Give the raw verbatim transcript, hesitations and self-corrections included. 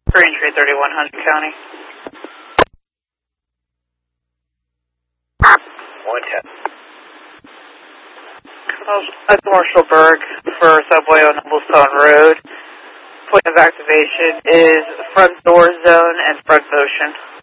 Green Tree thirty-one hundred County. one ten. Commercial Berg for subway on Noblestone Road. Point of activation is front door zone and front motion.